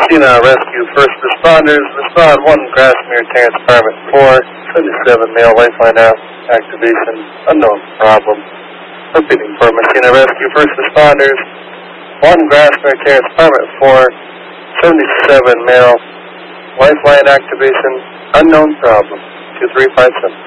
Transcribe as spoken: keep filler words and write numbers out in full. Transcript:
Messina Rescue First Responders, respond one Grassmere Terrace Apartment four, seventy-seven male lifeline activation, unknown problem. Repeating for Messina Rescue First Responders, one Grassmere Terrace Apartment four, seventy-seven male lifeline activation, unknown problem, two three five seven.